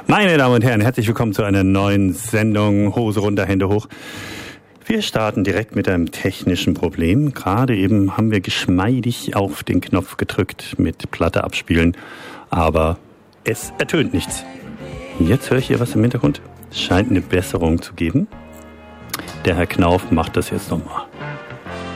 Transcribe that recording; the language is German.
Meine Damen und Herren, herzlich willkommen zu einer neuen Sendung Hose runter, Hände hoch. Wir starten direkt mit einem technischen Problem. Gerade eben haben wir geschmeidig auf den Knopf gedrückt mit Platte abspielen, aber es ertönt nichts. Jetzt höre ich hier was im Hintergrund. Es scheint eine Besserung zu geben. Der Herr Knauf macht das jetzt nochmal.